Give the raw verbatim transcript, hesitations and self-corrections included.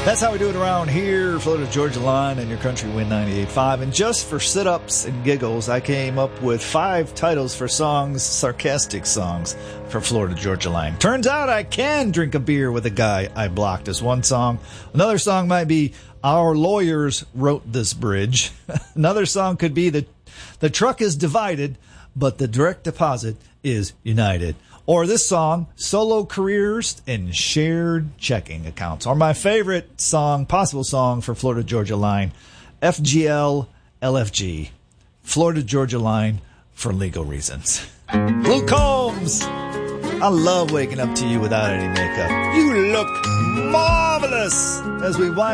That's how we do it around here, Florida Georgia Line and your country wind ninety-eight point five. And just for sit-ups and giggles, I came up with five titles for songs, sarcastic songs, for Florida Georgia Line. Turns out I can drink a beer with a guy I blocked as one song. Another song might be Our Lawyers Wrote This Bridge. Another song could be the, the truck is divided, but the direct deposit is united. Or this song, Solo Careers and Shared Checking Accounts. Or my favorite song, possible song for Florida Georgia Line, F G L L F G, Florida Georgia Line for legal reasons. Luke Combs, I love waking up to you without any makeup. You look marvelous as we wind